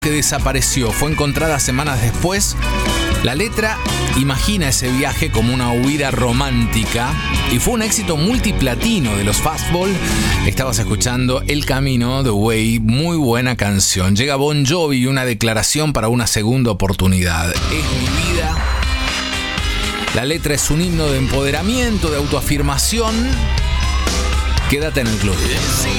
que desapareció, fue encontrada semanas después. La letra imagina ese viaje como una huida romántica y fue un éxito multiplatino de los Fastball. Estabas escuchando El Camino, The Way, muy buena canción. Llega Bon Jovi y una declaración para una segunda oportunidad. Es mi vida. La letra es un himno de empoderamiento, de autoafirmación. Quédate en el club.